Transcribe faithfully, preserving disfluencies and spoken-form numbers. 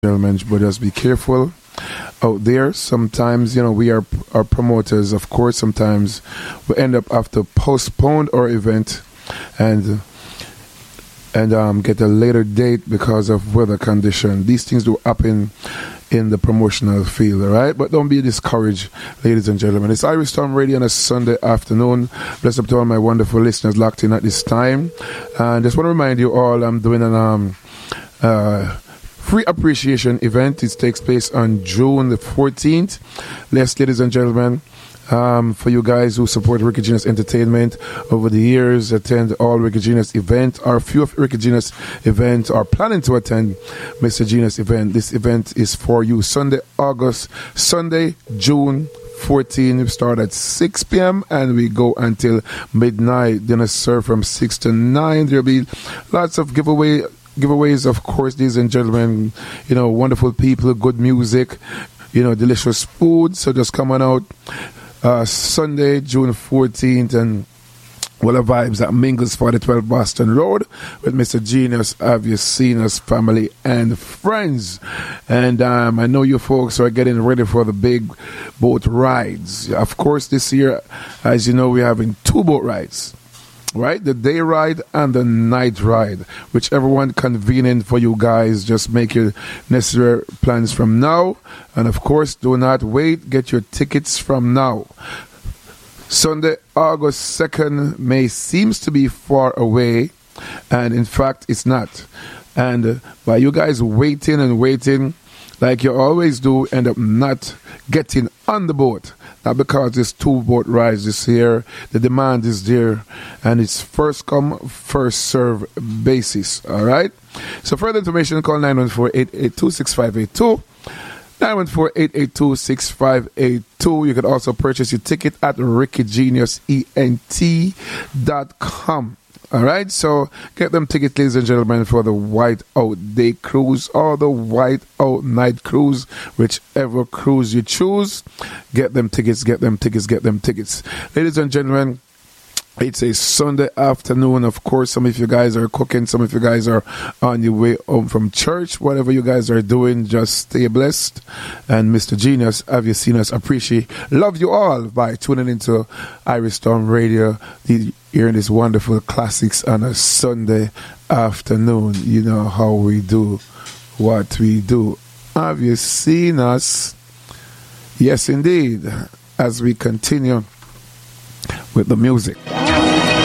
gentlemen, but just be careful out there. Sometimes, you know, we are, are promoters, of course. Sometimes we end up have to postpone our event and and um, get a later date because of weather condition. These things do happen in the promotional field, all right? But don't be discouraged, ladies and gentlemen. It's Irish Storm Radio on a Sunday afternoon. Bless up to all my wonderful listeners locked in at this time. And just want to remind you all, I'm doing an um, uh, free appreciation event. It takes place on June the fourteenth. Yes, ladies and gentlemen, Um, for you guys who support Ricky Genius Entertainment over the years, attend all Ricky Genius events, or few of Ricky Genius events, are planning to attend Mister Genius event. This event is for you. Sunday, August, Sunday, June fourteenth. We start at six p.m. and we go until midnight. Dinner served from six to nine. There'll be lots of giveaway giveaways, of course, ladies and gentlemen. You know, wonderful people, good music, you know, delicious food. So just come on out. Uh, Sunday, June fourteenth, and what a vibes at Mingles forty twelve Boston Road with Mister Genius. Have you seen us, family and friends? And um, I know you folks are getting ready for the big boat rides. Of course, this year, as you know, we're having two boat rides. Right, the day ride and the night ride, whichever one convenient for you guys. Just make your necessary plans from now, and of course, do not wait. Get your tickets from now. Sunday, August second, may seems to be far away, and in fact, it's not. And uh, by you guys waiting and waiting, like you always do, end up not getting on the boat. Not because there's two boat rides this year. The demand is there, and it's first come, first serve basis. All right? So further information, call nine one four, eight eight two, six five eight two. nine one four, eight eight two, six five eight two. You can also purchase your ticket at ricky genius ent dot com. All right, so get them tickets, ladies and gentlemen, for the White Out Day Cruise or the White Out Night Cruise, whichever cruise you choose. Get them tickets, get them tickets, get them tickets. Ladies and gentlemen, it's a Sunday afternoon. Of course, some of you guys are cooking, some of you guys are on your way home from church. Whatever you guys are doing, just stay blessed. And Mister Genius, have you seen us? Appreciate, love you all by tuning into Irish Storm Radio, the, hearing these wonderful classics on a Sunday afternoon. You know how we do what we do. Have you seen us? Yes, indeed. As we continue with the music.